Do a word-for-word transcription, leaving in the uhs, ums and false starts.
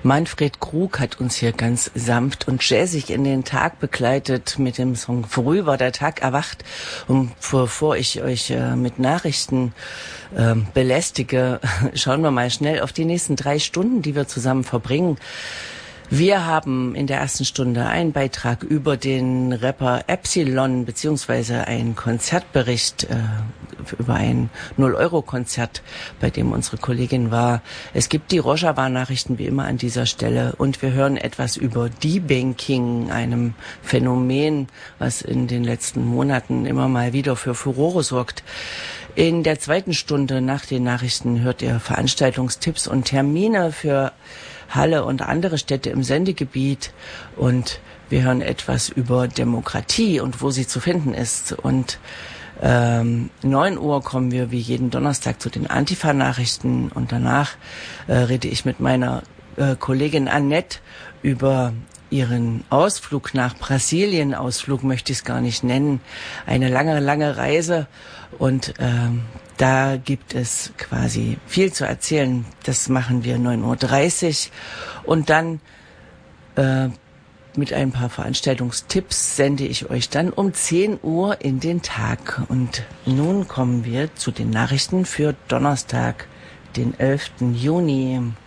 Manfred Krug hat uns hier ganz sanft und jazzig in den Tag begleitet mit dem Song Früh war der Tag erwacht. Und bevor ich euch äh, mit Nachrichten äh, belästige, schauen wir mal schnell auf die nächsten drei Stunden, die wir zusammen verbringen. Wir haben in der ersten Stunde einen Beitrag über den Rapper Epsilon beziehungsweise einen Konzertbericht äh, über ein null-Euro-Konzert, bei dem unsere Kollegin war. Es gibt die Rojava-Nachrichten wie immer an dieser Stelle und wir hören etwas über Debanking, einem Phänomen, was in den letzten Monaten immer mal wieder für Furore sorgt. In der zweiten Stunde nach den Nachrichten hört ihr Veranstaltungstipps und Termine für Halle und andere Städte im Sendegebiet und wir hören etwas über Demokratie und wo sie zu finden ist. Und ähm, neun Uhr kommen wir wie jeden Donnerstag zu den Antifa-Nachrichten und danach äh, rede ich mit meiner äh, Kollegin Annette über ihren Ausflug nach Brasilien. Ausflug möchte ich es gar nicht nennen. Eine lange, lange Reise und ähm, da gibt es quasi viel zu erzählen. Das machen wir neun Uhr dreißig und dann äh, mit ein paar Veranstaltungstipps sende ich euch dann um zehn Uhr in den Tag. Und nun kommen wir zu den Nachrichten für Donnerstag, den elften Juni.